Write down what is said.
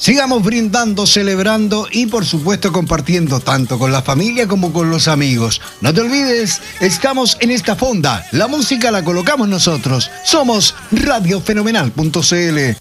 Sigamos brindando, celebrando y por supuesto compartiendo tanto con la familia como con los amigos. No te olvides, estamos en esta fonda. La música la colocamos nosotros. Somos radiofenomenal.cl.